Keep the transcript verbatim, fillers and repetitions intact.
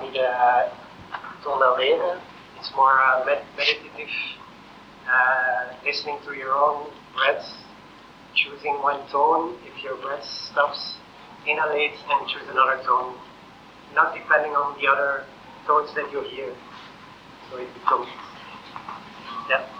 the tonaleren. It's more uh, med meditative, uh, listening to your own breath, choosing one tone. If your breath stops, inhalate and choose another tone, not depending on the other tones that you hear. So it becomes, yeah.